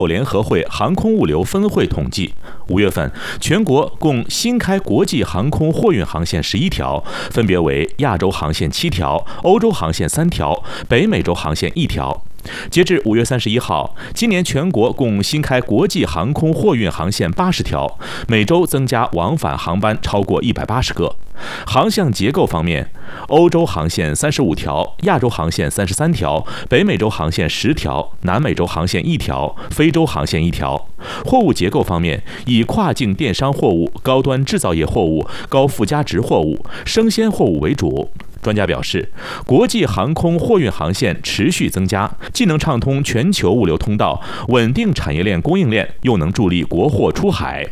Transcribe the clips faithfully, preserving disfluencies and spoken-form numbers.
联合会航空物流分会统计，五月份全国共新开国际航空货运航线十一条，分别为亚洲航线七条、欧洲航线三条、北美洲航线一条。截至五月三十一号，今年全国共新开国际航空货运航线八十条，每周增加往返航班超过一百八十个。航向结构方面，欧洲航线三十五条，亚洲航线三十三条，北美洲航线十条，南美洲航线一条，非洲航线一条。货物结构方面，以跨境电商货物、高端制造业货物、高附加值货物、生鲜货物为主。专家表示，国际航空货运航线持续增加，既能畅通全球物流通道，稳定产业链供应链，又能助力国货出海。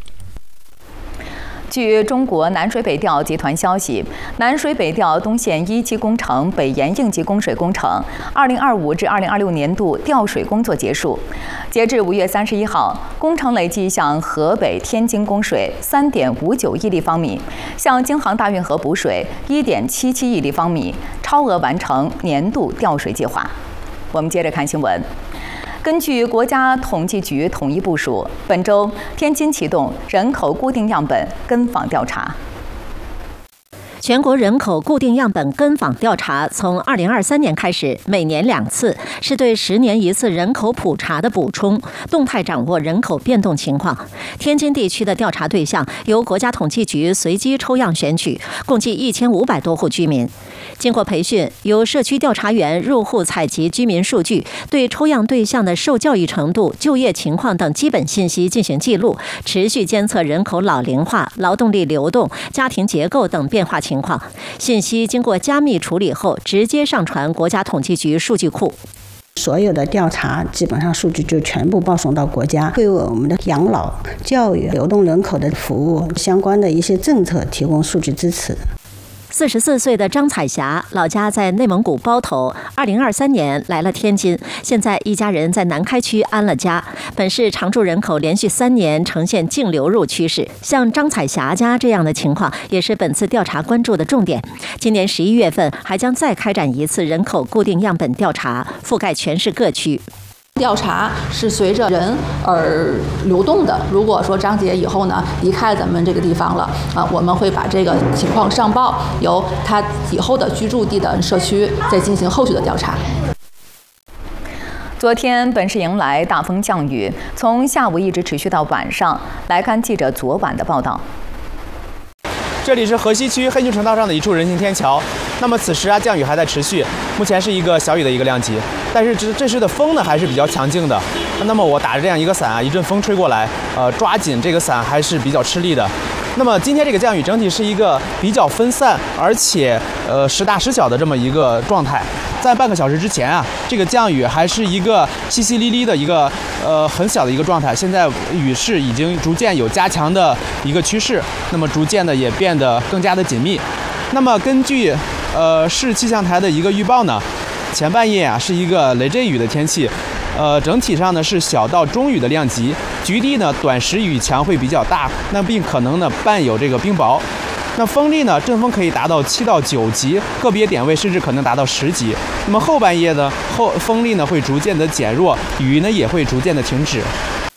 据中国南水北调集团消息，南水北调东线一期工程北延应急供水工程二零二五至二零二六年度调水工作结束。截至五月三十一号，工程累计向河北、天津供水三点五九亿立方米，向京杭大运河补水一点七七亿立方米，超额完成年度调水计划。我们接着看新闻。根据国家统计局统一部署，本周天津启动人口固定样本跟访调查。 全国人口固定样本跟访调查从二零二三年开始，每年两次，是对十年一次人口普查的补充，动态掌握人口变动情况。天津地区的调查对象由国家统计局随机抽样选取，共计一千五百多户居民。经过培训，由社区调查员入户采集居民数据，对抽样对象的受教育程度、就业情况等基本信息进行记录，持续监测人口老龄化、劳动力流动、家庭结构等变化情况。信息经过加密处理后，直接上传国家统计局数据库。 所有的调查基本上数据就全部报送到国家，为我们的养老、教育、流动人口的服务相关的一些政策提供数据支持。 四十四岁的张彩霞，老家在内蒙古包头，二零二三年来了天津，现在一家人在南开区安了家。本市常住人口连续三年呈现净流入趋势，像张彩霞家这样的情况，也是本次调查关注的重点。今年十一月份还将再开展一次人口固定样本调查，覆盖全市各区。 调查是随着人而流动的。如果说张姐以后呢离开咱们这个地方了啊，我们会把这个情况上报，由她以后的居住地的社区再进行后续的调查。 昨天本市迎来大风降雨，从下午一直持续到晚上。来看记者昨晚的报道。 这里是河西区黑牛城道上的一处人行天桥。那么此时啊，降雨还在持续，目前是一个小雨的一个量级，但是这这时的风呢还是比较强劲的。那么我打着这样一个伞啊，一阵风吹过来，呃，抓紧这个伞还是比较吃力的。那么今天这个降雨整体是一个比较分散，而且呃时大时小的这么一个状态。在半个小时之前啊，这个降雨还是一个淅淅沥沥的一个呃很小的一个状态。现在雨势已经逐渐有加强的一个趋势，那么逐渐的也变得更加的紧密。那么根据呃市气象台的一个预报呢，前半夜啊是一个雷阵雨的天气，呃整体上呢是小到中雨的量级，局地呢短时雨强会比较大，那并可能呢伴有这个冰雹。那风力呢，阵风可以达到七到九级，个别点位甚至可能达到十级。那么后半夜呢，后风力呢会逐渐的减弱，雨呢也会逐渐的停止。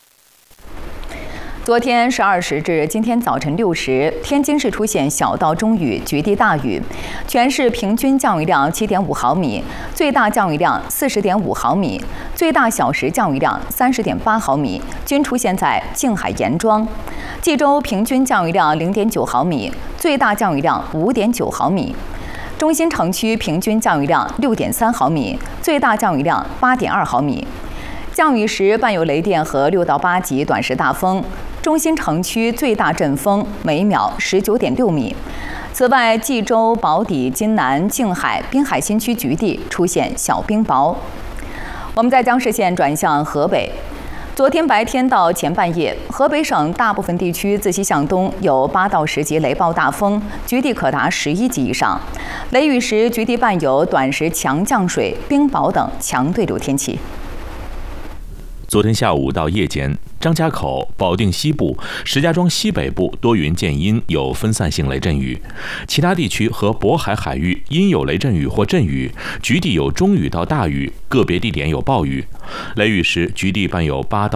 昨天十二时至今天早晨六时，天津市出现小到中雨，局地大雨，全市平均降雨量七点五毫米，最大降雨量四十点五毫米，最大小时降雨量三十点八毫米，均出现在静海严庄。冀州平均降雨量零点九毫米，最大降雨量五点九毫米。中心城区平均降雨量六点三毫米，最大降雨量八点二毫米。降雨时伴有雷电和六到八级短时大风。中心城区最大阵风每秒十九点六米。此外，冀州、宝坻、津南、静海、滨海新区局地出现小冰雹。我们再将视线转向河北。昨天白天到前半夜，河北省大部分地区自西向东有八到十级雷暴大风，局地可达十一级以上。雷雨时，局地伴有短时强降水、冰雹等强对流天气。 昨天下午到夜间，张家口、保定西部、石家庄西北部多云见阴，有分散性雷阵雨；其他地区和渤海海域阴有雷阵雨或阵雨，局地有中雨到大雨，个别地点有暴雨。雷雨时，局地伴有八到